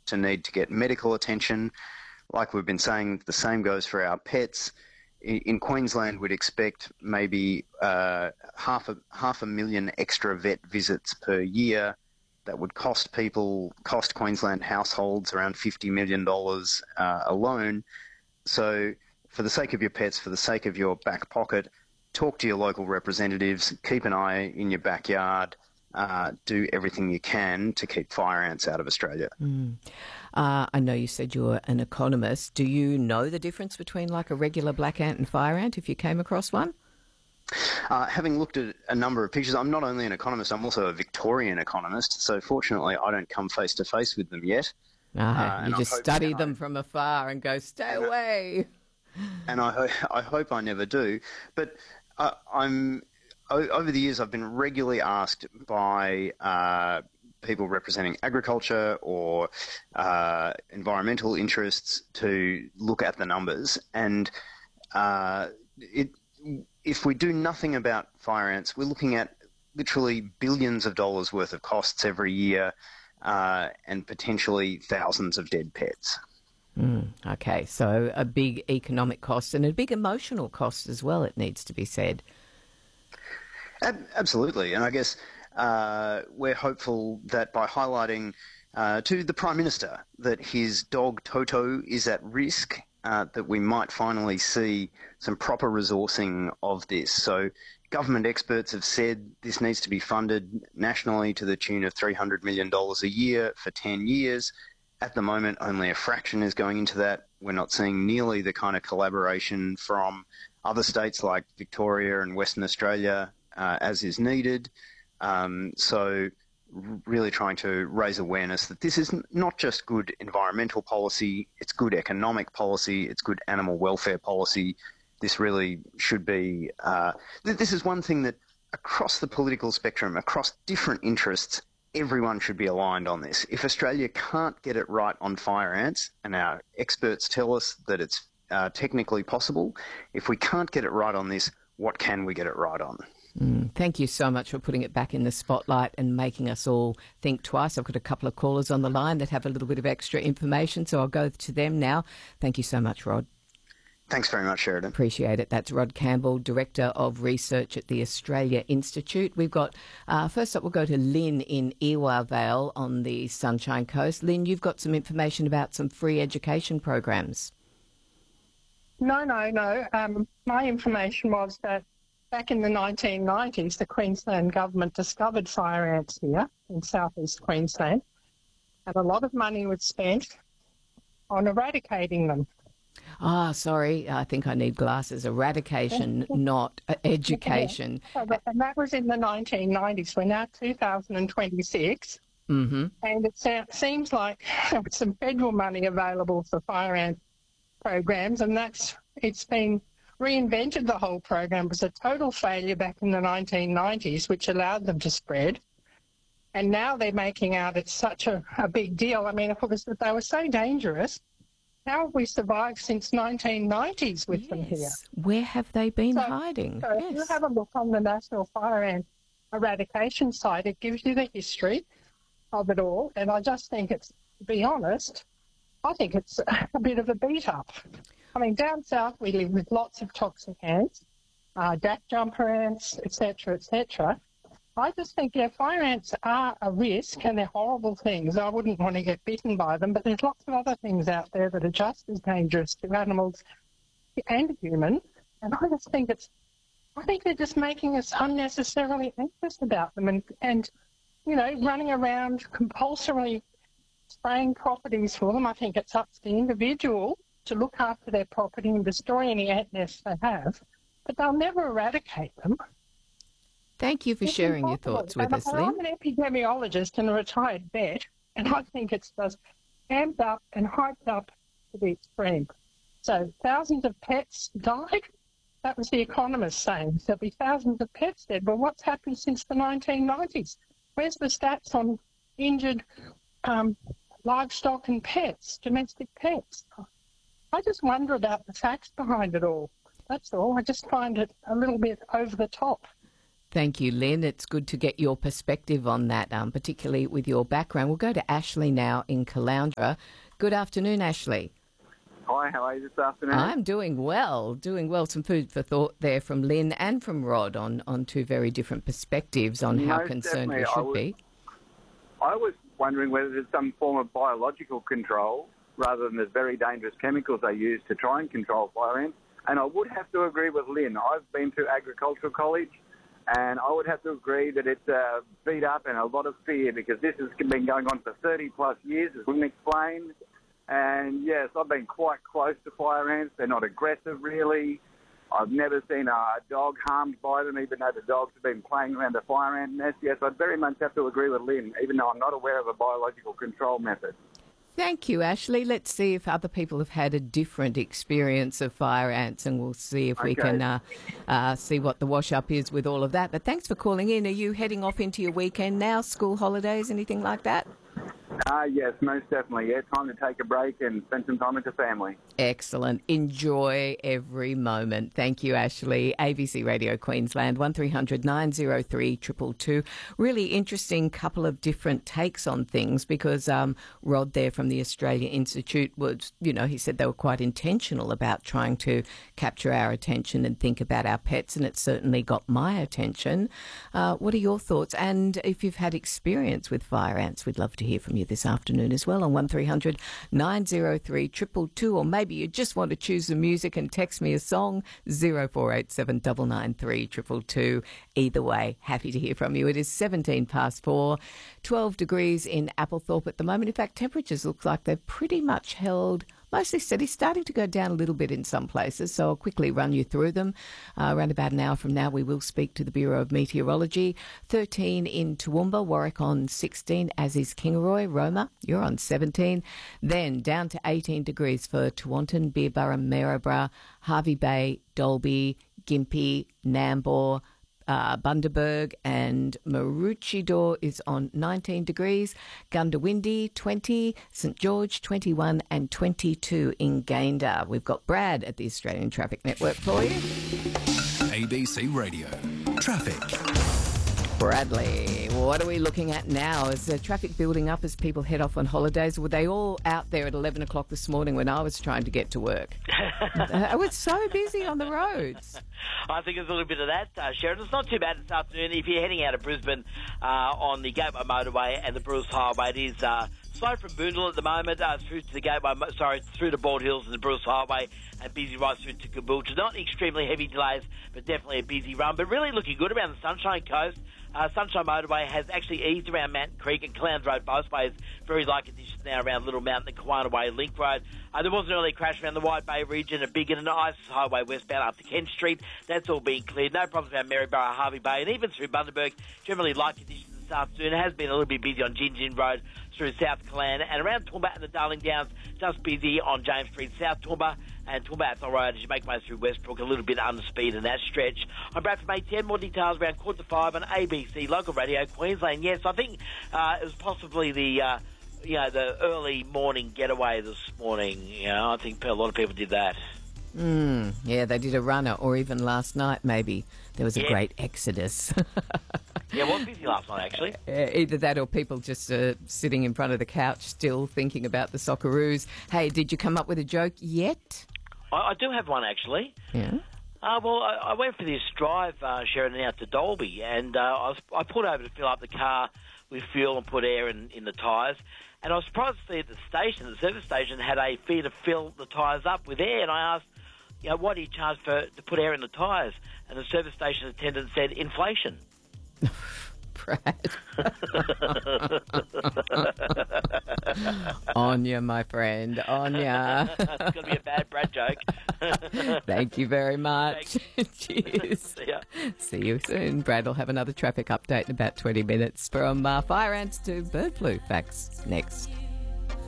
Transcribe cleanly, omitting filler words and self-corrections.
to need to get medical attention. Like we've been saying, the same goes for our pets. In Queensland, we'd expect maybe half a million extra vet visits per year. That would cost Queensland households around $50 million alone. So for the sake of your pets, for the sake of your back pocket, talk to your local representatives, keep an eye in your backyard, do everything you can to keep fire ants out of Australia. I know you said you're an economist. Do you know the difference between like a regular black ant and fire ant if you came across one? Having looked at a number of pictures, I'm not only an economist, I'm also a Victorian economist. So fortunately, I don't come face to face with them yet. You just study them from afar and go, stay away. And I hope I never do. But over the years, I've been regularly asked by people representing agriculture or environmental interests to look at the numbers. And if we do nothing about fire ants, we're looking at literally billions of dollars worth of costs every year and potentially thousands of dead pets. Okay, so a big economic cost and a big emotional cost as well, it needs to be said. Absolutely. And I guess we're hopeful that by highlighting to the Prime Minister that his dog Toto is at risk, that we might finally see some proper resourcing of this. So government experts have said this needs to be funded nationally to the tune of $300 million a year for 10 years. At the moment, only a fraction is going into that. We're not seeing nearly the kind of collaboration from other states like Victoria and Western Australia as is needed. So really trying to raise awareness that this is not just good environmental policy, it's good economic policy, it's good animal welfare policy. This really should be... this is one thing that across the political spectrum, across different interests, everyone should be aligned on this. If Australia can't get it right on fire ants, and our experts tell us that it's technically possible, if we can't get it right on this, what can we get it right on? Thank you so much for putting it back in the spotlight and making us all think twice. I've got a couple of callers on the line that have a little bit of extra information, so I'll go to them now. Thank you so much, Rod. Thanks very much, Sheridan. Appreciate it. That's Rod Campbell, Director of Research at the Australia Institute. We've got, first up, we'll go to Lynn in Ewa Vale on the Sunshine Coast. Lynn, you've got some information about some free education programs. No. My information was that back in the 1990s, the Queensland government discovered fire ants here in southeast Queensland, and a lot of money was spent on eradicating them. Sorry, I think I need glasses. Eradication, not education. And that was in the 1990s. We're now 2026, and it seems like there was some federal money available for fire ant programs, and it's been reinvented. The whole program. It was a total failure back in the 1990s, which allowed them to spread. And now they're making out it's such a big deal. I mean, if they were so dangerous, how have we survived since 1990s with them here? Where have they been hiding? So if you have a look on the National Fire Ant Eradication site, it gives you the history of it all. And I just think to be honest, I think it's a bit of a beat-up. I mean, down south we live with lots of toxic ants, dack jumper ants, etc., etc. I just think, fire ants are a risk and they're horrible things. I wouldn't want to get bitten by them, but there's lots of other things out there that are just as dangerous to animals and humans. And I just think I think they're just making us unnecessarily anxious about them and running around compulsorily spraying properties for them. I think it's up to the individual to look after their property and destroy any ant nests they have, but they'll never eradicate them. Thank you for sharing your thoughts with us, Lynn. I'm an epidemiologist and a retired vet, and I think it's just amped up and hyped up to the extreme. So thousands of pets died. That was The Economist saying there'll be thousands of pets dead. Well, what's happened since the 1990s? Where's the stats on injured livestock and pets, domestic pets? I just wonder about the facts behind it all. That's all. I just find it a little bit over the top. Thank you, Lynn. It's good to get your perspective on that, particularly with your background. We'll go to Ashley now in Caloundra. Good afternoon, Ashley. Hi, how are you this afternoon? I'm doing well. Some food for thought there from Lynn and from Rod on two very different perspectives on how concerned we should be. I was wondering whether there's some form of biological control rather than the very dangerous chemicals they use to try and control fire ants. And I would have to agree with Lynn. I've been to agricultural college, and I would have to agree that it's beat up and a lot of fear, because this has been going on for 30 plus years, as Lynn explained. And yes, I've been quite close to fire ants. They're not aggressive, really. I've never seen a dog harmed by them, even though the dogs have been playing around the fire ant nest. Yes, I'd very much have to agree with Lynn, even though I'm not aware of a biological control method. Thank you, Ashley. Let's see if other people have had a different experience of fire ants, and we'll see if we can see what the wash-up is with all of that. But thanks for calling in. Are you heading off into your weekend now, school holidays, anything like that? Yes, most definitely. Yeah, time to take a break and spend some time with the family. Excellent. Enjoy every moment. Thank you, Ashley. ABC Radio Queensland, 1300 903 222. Really interesting couple of different takes on things, because Rod there from the Australia Institute was, he said they were quite intentional about trying to capture our attention and think about our pets, and it certainly got my attention. What are your thoughts? And if you've had experience with fire ants, we'd love to hear from you this afternoon as well on 1300 903 222, or maybe you just want to choose the music and text me a song, 0487 993 222. Either way, happy to hear from you. It is 17 past 4, 12 degrees in Applethorpe at the moment. In fact, temperatures look like they've pretty much held mostly steady, starting to go down a little bit in some places, so I'll quickly run you through them. Around about an hour from now, we will speak to the Bureau of Meteorology. 13 in Toowoomba, Warwick on 16, as is Kingaroy. Roma, you're on 17. Then down to 18 degrees for Tewantin, Beerburra, Maryborough, Hervey Bay, Dalby, Gympie, Nambour, Bundaberg, and Maroochydore is on 19 degrees. Gundawindi, 20. St George, 21, and 22 in Gayndah. We've got Brad at the Australian Traffic Network for you. ABC Radio Traffic. Bradley, what are we looking at now? Is the traffic building up as people head off on holidays? Were they all out there at 11 o'clock this morning when I was trying to get to work? I was so busy on the roads. I think there's a little bit of that, Sharon. It's not too bad this afternoon. If you're heading out of Brisbane on the Gateway Motorway and the Bruce Highway, it is slow from Boondall at the moment through to the through to Bald Hills and the Bruce Highway, and busy right through to Caboolture. Not extremely heavy delays, but definitely a busy run. But really looking good around the Sunshine Coast. Sunshine Motorway has actually eased around Mountain Creek, and Clowns Road both ways very light conditions now around Little Mountain and Kawana Way Link Road. There was an early crash around the White Bay region, a big and nice highway westbound up to Kent Street. That's all being cleared. No problems around Maryborough, Hervey Bay, and even through Bundaberg. Generally light conditions this afternoon. It has been a little bit busy on Gin Gin Road through South Calan, and around Toowoomba and the Darling Downs, just busy on James Street, South Toowoomba, and Toowoomba Athol Road as you make way through Westbrook, a little bit under speed in that stretch. I'm Brad from ATN. More details around 4:45 on ABC Local Radio Queensland. Yes, I think it was possibly the early morning getaway this morning. I think a lot of people did that. Yeah, they did a runner, or even last night maybe. There was a great exodus. Yeah, it was busy last night, actually. Either that or people just sitting in front of the couch still thinking about the Socceroos. Hey, did you come up with a joke yet? I do have one, actually. Yeah? I went for this drive, Sharon, out to Dalby, and I pulled over to fill up the car with fuel and put air in the tyres. And I was surprised to see at the service station, had a fee to fill the tyres up with air. And I asked, why do you charge to put air in the tyres? And the service station attendant said, inflation. Brad. On ya, my friend. On ya. It's going to be a bad Brad joke. Thank you very much. Cheers. See ya. See you soon. Brad will have another traffic update in about 20 minutes. From fire ants to bird flu facts next.